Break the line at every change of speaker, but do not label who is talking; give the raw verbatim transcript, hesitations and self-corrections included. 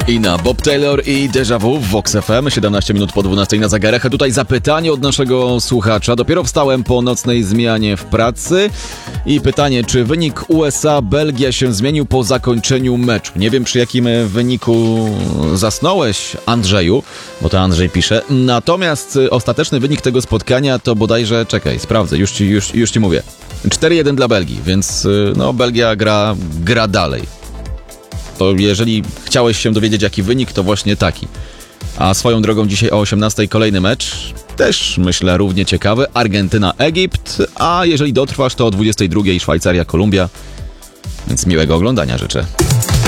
Ina, Bob Taylor i Deja Vu w Vox F M, siedemnaście minut po dwunastej na zegarach. A tutaj zapytanie od naszego słuchacza. Dopiero wstałem po nocnej zmianie w pracy i pytanie, czy wynik U S A-Belgia się zmienił po zakończeniu meczu? Nie wiem, przy jakim wyniku zasnąłeś, Andrzeju, bo to Andrzej pisze. Natomiast ostateczny wynik tego spotkania to bodajże, czekaj, sprawdzę, już ci, już, już ci mówię. cztery jeden dla Belgii, więc no Belgia gra, gra dalej. To jeżeli chciałeś się dowiedzieć, jaki wynik, to właśnie taki. A swoją drogą dzisiaj o osiemnastej kolejny mecz, też myślę równie ciekawy, Argentyna-Egipt, a jeżeli dotrwasz, to o dwudziestej drugiej Szwajcaria-Kolumbia, więc miłego oglądania życzę.